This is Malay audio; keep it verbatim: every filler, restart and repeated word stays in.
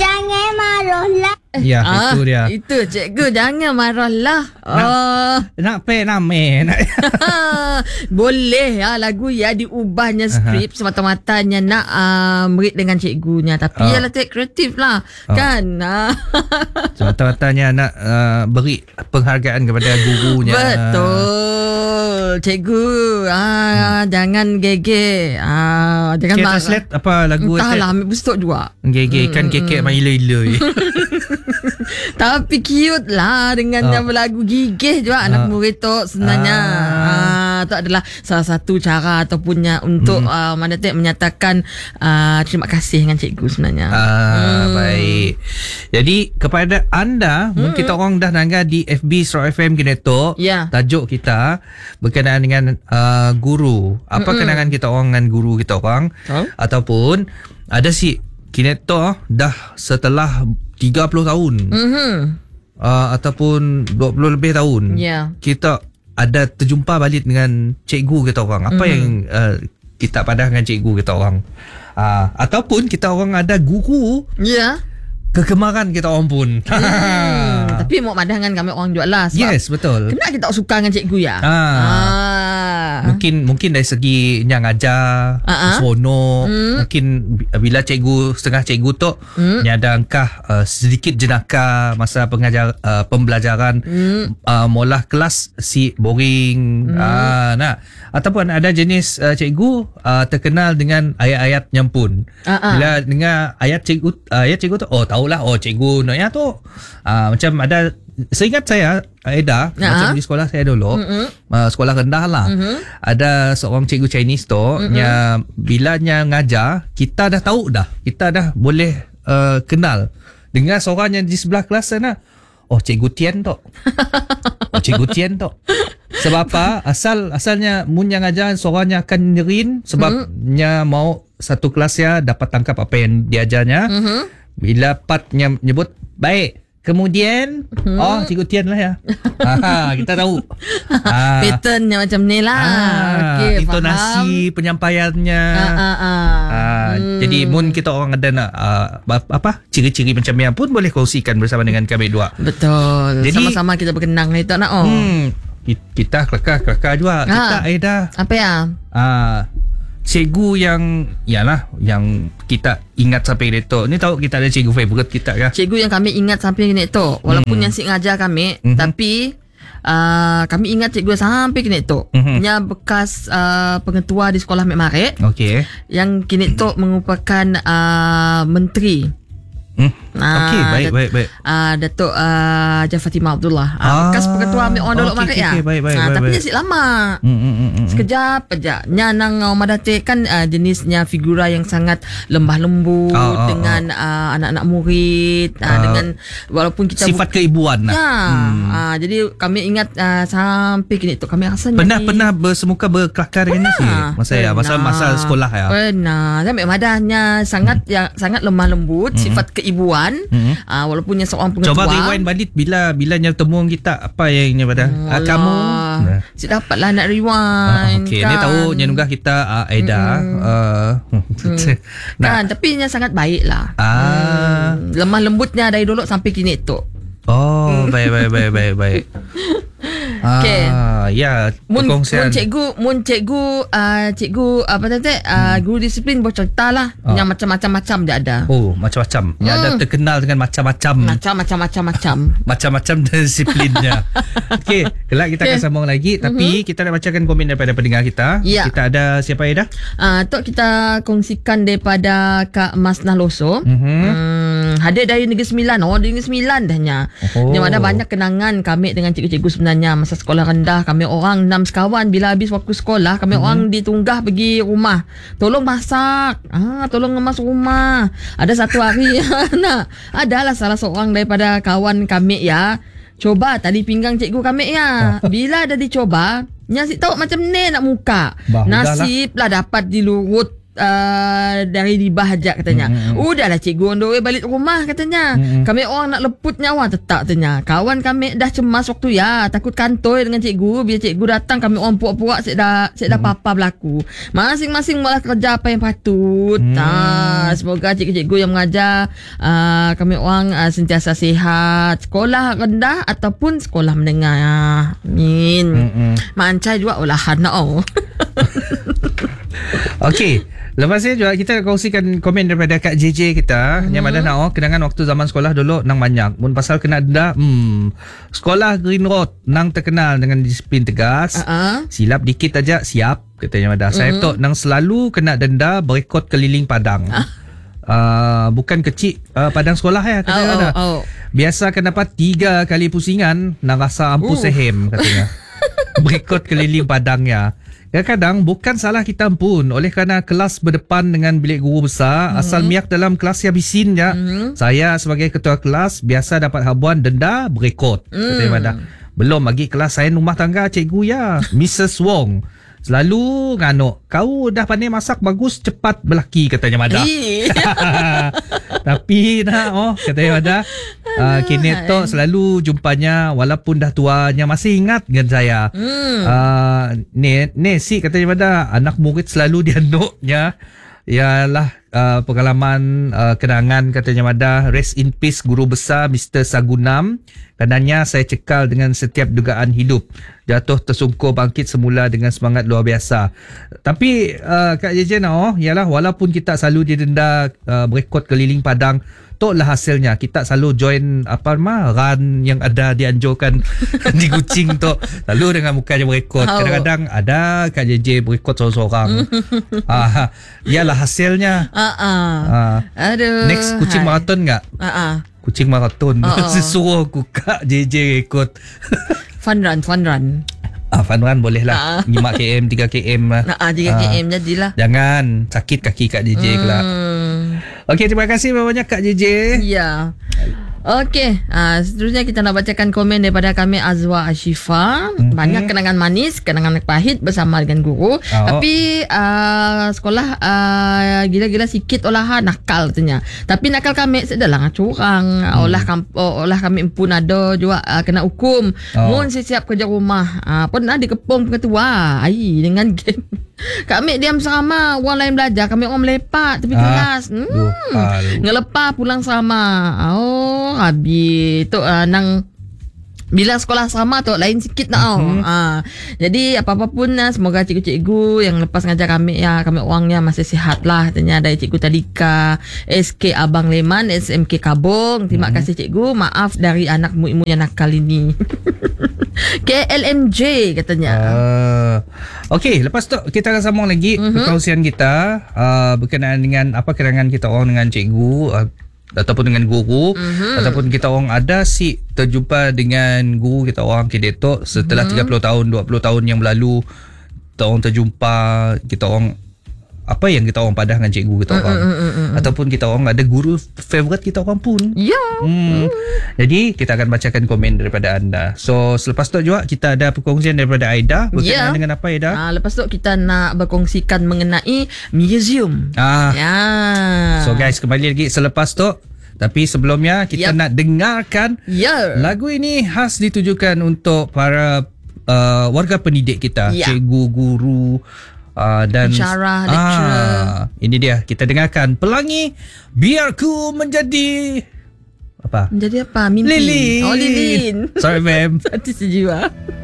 jangan marahlah. Ya, ah, itu dia. Itu cikgu, jangan marahlah. Nak, Oh. nak pe nama nak. Boleh ya lagu ya diubahnya skrip semata-matanya nak uh, merit dengan cikgunya, tapi Ah. ialah tak kreatif lah Ah. kan. Ah. Semata-matanya nak uh, beri penghargaan kepada gurunya. Betul. Cikgu ah, hmm. jangan gege. Ah, jangan Okay, marah. translate apa lagu Entahlah, ambil besok juga. Gege kan kekek main ila-ila. Tapi cute lah dengan Ah. yang berlagu gigih juga anak Ah. murid tu sebenarnya. Ah. Ah, tu adalah salah satu cara ataupun untuk Hmm. uh, mana tak menyatakan uh, terima kasih dengan cikgu sebenarnya. Ah, Hmm. baik. Jadi kepada anda, hmm. mungkin kita orang dah nangga di F B Astro F M Kineto. Ya. Tajuk kita berkenaan dengan uh, guru. Apa Mm-mm. kenangan kita orang dengan guru kita orang? Oh. Ataupun ada si Kineto dah setelah tiga puluh tahun Mhm. uh, ataupun dua puluh lebih tahun. Ya. Kita ada terjumpa balik dengan cikgu kita orang. Apa Mhm. yang uh, kita padah dengan cikgu kita orang? Uh, ataupun kita orang ada guru Ya. kegemaran kita orang pun. Hmm. Tapi mau madangan kami orang juga lah. Sebab Yes, betul. kenapa kita tak suka dengan cikgu ya? Ah. Ah. Mungkin mungkin dari segi yang ajar, Ah-ah. seronok, Hmm. mungkin bila cikgu setengah cikgu tu Hmm. ni ada angkah uh, sedikit jenaka masa pengajar uh, pembelajaran, Hmm. uh, mula kelas si boring. Hmm. Ah, nah, ataupun ada jenis uh, cikgu uh, terkenal dengan ayat-ayat nyampun. Ah-ah. Bila dengar ayat cikgu uh, ayat cikgu tu, oh tahulah, oh cikgu nak ya tu. Uh, macam ada, seingat saya Aida, Ya. macam di sekolah saya dulu, Mm-mm. uh, sekolah rendah lah, Mhm. ada seorang cikgu Chinese tu, nya bila nya ngajar, kita dah tahu dah, kita dah boleh uh, kenal dengan seorang yang di sebelah kelas sana. Oh, cikgu Tian tu. Oh, cikgu Tian tu. Sebab apa? Asal asalnya mun yang ngajar seorangnya akan nyerin sebab nya mau satu kelasnya dapat tangkap apa yang diajarnya. Mhm. Bila partnya nyebut baik, kemudian hmm. oh cikgu Tian lah ya. Ha, kita tahu. Ha, Patternnya macam ni lah. ah, Okey, intonasi penyampaiannya. faham. Ah, ah, ah. Ah, Hmm. Jadi mun kita orang ada nak uh, apa ciri-ciri macam ni pun boleh kongsikan bersama dengan kami dua. Betul. Jadi- Sama-sama kita berkenang ni tak nak oh. Hmm, kita kelakar-kelakar juga. Ah. Kita Aida. Apa ya? Ah, cikgu yang yalah yang kita ingat sampai detok. Ni tahu kita ada cikgu favourite kita kah? Cikgu yang kami ingat sampai kini tu. Walaupun Hmm. yang sik ngajar kami, Mhm. tapi uh, kami ingat cikgu sampai kini tu. Mhm. Nya bekas uh, pengetua di sekolah Mek Marit Okey. yang kini tu merupakan uh, menteri. Hmm. Ah, Okey, baik Dat- baik baik. Uh, Datuk uh, Haji Fatimah Abdullah. Uh, Ah, bekas pengetua Mek Orang Dolok okey, Marit okey, ya. okey, baik, baik, Ah, baik, tapi baik. dia sik lama. Hmm, hmm, hmm, hmm. Sekejap aja. Nya nang Omar Datuk kan uh, jenisnya figura yang sangat lembah lembut Ah, ah, dengan uh, anak-anak murid uh, Ah. dengan walaupun kita Sifat keibuan lah. ya. Hmm. Uh, jadi kami ingat uh, sampai kini tu kami rasanya Pernah ni- pernah bersemuka berkelakar dengan si masa ya masa Pernah. masa sekolah ya. Pernah. Sampai madahnya sangat yang sangat lemah lembut, sifat keibuan. Hmm. Uh, walaupun yang seorang pengetua. Coba rewind balik bila bila nya temu kita apa yang nya pada ah, kamu. Nah. Si dapatlah nak Ah, rewind. Okey, kan. ni tahu nya nunggah kita uh, Aida uh, nah, Kan, tapi nya sangat baik lah. ah Hmm, lemah lembutnya dari dulu sampai kini tu. oh baik baik baik baik baik. Okey. Ah ya, Mun, mun perkongsian. cikgu, mun cikgu, uh, cikgu apa tadi? Uh, guru disiplin boleh cerita lah. Ah. Yang macam-macam-macam dia ada. Oh, macam-macam. Yang ada Hmm. terkenal dengan macam-macam. Macam-macam-macam-macam. Macam-macam disiplinnya. Okey, kelak kita akan Okey. sambung lagi tapi Mhm. kita nak bacakan komen daripada pendengar kita. Ya. Kita ada siapa Aida? Uh, Tok kita kongsikan daripada Kak Mas Naloso. Mhm. Hmm, hadir dari Negeri Sembilan. Oh, dari Negeri Sembilan dahnya. Oh. Yang ada banyak kenangan kami dengan cikgu-cikgu sebenarnya. Masa sekolah rendah, kami orang enam sekawan. Bila habis waktu sekolah, kami Mhm. orang ditunggah pergi rumah. Tolong masak. Ah, tolong ngemas rumah. Ada satu hari, nah, adalah salah seorang daripada kawan kami ya. Coba tali pinggang cikgu kami ya. Bila dah dicoba, nyasik tahu macam ni nak muka. Bah, Nasib lah dapat dilurut uh, dari Libah ajak katanya. Mm-hmm. Udahlah cikgu on the way balik rumah katanya. Mm-hmm. Kami orang nak leput nyawa tetap katanya. Kawan kami dah cemas waktu ya, takut kantoi dengan cikgu. Bila cikgu datang kami orang puak-puak sik dah sik dah Mm-hmm. papa berlaku. Masing-masing malah kerja apa yang patut. Mm. Ah, semoga cikgu-cikgu yang mengajar uh, kami orang uh, sentiasa sihat. Sekolah rendah ataupun sekolah menengah. Amin. Mm-mm. Mancai juga olahan oh. Okey, lepas ni juga kita kongsikan komen daripada Kak J J kita. Mm-hmm. Yang mana nak oh, kenangan waktu zaman sekolah dulu nang banyak. Mun pasal kena denda, hmm, sekolah Green Road nang terkenal dengan disiplin tegas. Uh-uh. Silap dikit aja siap katanya Mada. Mm-hmm. Saya tu nang selalu kena denda berekod keliling padang. Uh. Uh, bukan kecil uh, padang sekolah ya katanya Oh, ada. oh, oh. Biasa kena dapat tiga kali pusingan nang rasa ampu Uh. sehem katanya. Berekod keliling padangnya. Kadang-kadang bukan salah kita pun oleh kerana kelas berdepan dengan bilik guru besar, mm-hmm. asal miak dalam kelas habisin ya. Mm-hmm. Saya sebagai ketua kelas biasa dapat habuan denda berekod. Mm. Katanya Mada. Belum lagi kelas saya rumah tangga cikgu ya, Missus Wong. Selalu ngano, kau dah pandai masak bagus, cepat belaki katanya Mada. Tapi nah oh katanya Mada, uh, kini tu selalu jumpanya walaupun dah tuanya masih ingat dengan saya. Hmm. Uh, ni ni si katanya Mada, anak murid selalu dianduknya. Ialah uh, pengalaman uh, kenangan katanya Mada. Rest in peace guru besar Mister Sagunam. Karenanya saya cekal dengan setiap dugaan hidup. Jatuh tersungkur bangkit semula dengan semangat luar biasa. Tapi uh, Kak J J oh, ialah walaupun kita selalu didenda uh, berekod keliling padang, toklah hasilnya kita selalu join apa nama run yang ada dianjurkan di Kuching tu. Selalu dengan mukanya berekod. Kadang-kadang ada Kak J J berekod seorang-seorang. Ah, ialah hasilnya. Uh-uh. Ah. Aduh. Next Kuching hai. marathon enggak? Uh-uh. Kuching marathon. Uh-uh. Suruh aku Kak J J rekod. Fun run, fun run. Ah, fun run boleh lah. Uh. lima kilometer, tiga kilometer. Nah, tiga kilometer jadilah. Jangan sakit kaki Kak J J hmm. kelak. Okey, terima kasih banyak Kak J J. Ya. Okey, uh, seterusnya kita nak bacakan komen daripada kami Azwa Ashifa. Mm-hmm. Banyak kenangan manis, kenangan pahit bersama dengan guru. Oh. Tapi uh, sekolah uh, gila-gila sikit olahan nakal katanya. Tapi nakal kami sedalah curang. Mm. Olah kam, oh, olah kami pun ada juga uh, kena hukum. Oh. Mun siap kerja rumah. Uh, pernah dikepung ketua. Ai dengan game. Kami diam sama, orang lain belajar, kami orang melepak tepi kelas. Ah, hmm. Ngelepah pulang sama. Oh, habis tu uh, nang bila sekolah sama tu lain sikit nak uh-huh. ah. Jadi apa-apa pun uh, semoga cikgu-cikgu yang lepas ngajar kami ya, kami orangnya masih sihat lah. Tanya dari cikgu Tadika, S K Abang Leman, S M K Kabung. Terima uh-huh. kasih cikgu, maaf dari anak mu-mu yang nakal ini. K L M J katanya. Uh, Okey, lepas tu kita akan sambung lagi uh-huh. perkongsian kita uh, berkenaan dengan apa kenangan kita orang dengan cikgu uh, ataupun dengan guru uh-huh. ataupun kita orang ada si terjumpa dengan guru kita orang Kidetok setelah uh-huh. tiga puluh tahun, dua puluh tahun yang berlalu kita orang terjumpa, kita orang apa yang kita orang padah dengan cikgu kita orang mm, mm, mm, mm. ataupun kita orang ada guru favourite kita orang pun. Ya. Yeah. Hmm. Mm. Jadi kita akan bacakan komen daripada anda. So selepas tu juga kita ada perkongsian daripada Aida berkenaan yeah. dengan apa Aida? Ah, lepas tu kita nak berkongsikan mengenai museum. Ah. Ya. So guys, kembali lagi selepas tu. Tapi sebelumnya kita yep. nak dengarkan yeah. lagu ini khas ditujukan untuk para uh, warga pendidik kita, yeah. cikgu, guru Uh, dan pensyarah, lecturer. Ah, ini dia, kita dengarkan Pelangi Biar Ku Menjadi apa? Menjadi apa? Mimpi. Lilin. Oh, Lilin. Sorry, ma'am. Hati sejiwa.